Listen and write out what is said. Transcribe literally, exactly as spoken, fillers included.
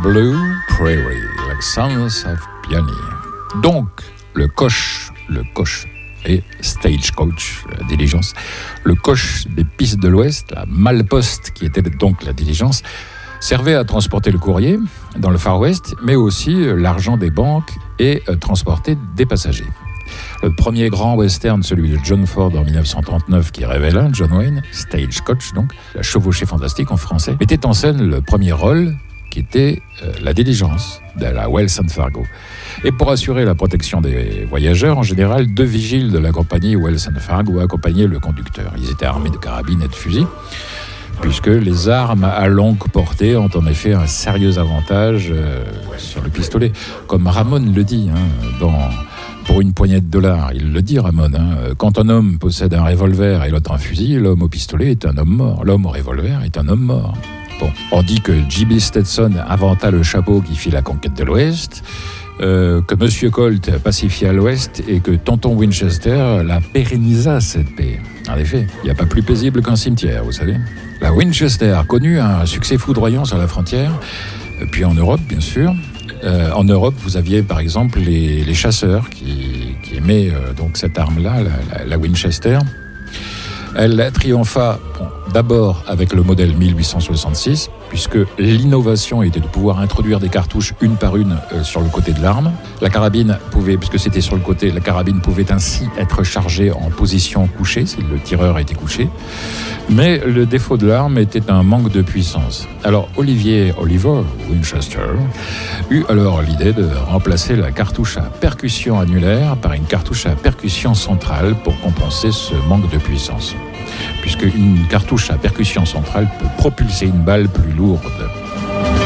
Blue Prairie, like Sons of Pioneer. Donc, le coche, le coche et Stagecoach, la diligence, le coche des pistes de l'Ouest, la Malposte qui était donc la diligence, servait à transporter le courrier dans le Far West, mais aussi l'argent des banques et euh, transporter des passagers. Le premier grand western, celui de John Ford en dix-neuf cent trente-neuf, qui révéla John Wayne, Stagecoach, donc la chevauchée fantastique en français, mettait en scène le premier rôle qui était euh, la diligence de la Wells and Fargo. Et pour assurer la protection des voyageurs, en général, deux vigiles de la compagnie Wells and Fargo accompagnaient le conducteur. Ils étaient armés de carabines et de fusils, puisque les armes à longue portée ont en effet un sérieux avantage euh, sur le pistolet. Comme Ramon le dit, hein, dans Pour une poignée de dollars, il le dit Ramon, hein, quand un homme possède un revolver et l'autre un fusil, l'homme au pistolet est un homme mort, l'homme au revolver est un homme mort. Bon, on dit que J B Stetson inventa le chapeau qui fit la conquête de l'Ouest, euh, que Monsieur Colt pacifia l'Ouest et que Tonton Winchester la pérennisa, cette paix. En effet, il n'y a pas plus paisible qu'un cimetière, vous savez. La Winchester connut un succès foudroyant sur la frontière, puis en Europe, bien sûr. Euh, en Europe, vous aviez par exemple les, les chasseurs qui, qui aimaient euh, donc cette arme-là, la, la, la Winchester. Elle triompha bon, d'abord avec le modèle mille huit cent soixante-six, puisque l'innovation était de pouvoir introduire des cartouches une par une euh, sur le côté de l'arme. La carabine pouvait, puisque c'était sur le côté, la carabine pouvait ainsi être chargée en position couchée, si le tireur était couché. Mais le défaut de l'arme était un manque de puissance. Alors Olivier Oliver Winchester eut alors l'idée de remplacer la cartouche à percussion annulaire par une cartouche à percussion centrale pour compenser ce manque de puissance, puisque une cartouche à percussion centrale peut propulser une balle plus lourde.